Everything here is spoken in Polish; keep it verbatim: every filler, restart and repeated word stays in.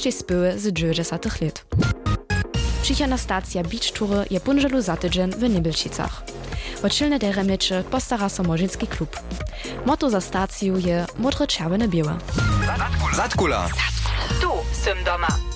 jeszcze spyły z dziewięćdziesiątych lat. Przyjechana stacja Beach Toury je punżelu za tydzień w Nebelšicach. Odsilne te remiecze postara so Morzynski klub. Motto za staciju je modre czerwone białe. Zatkula! Tu, sym doma.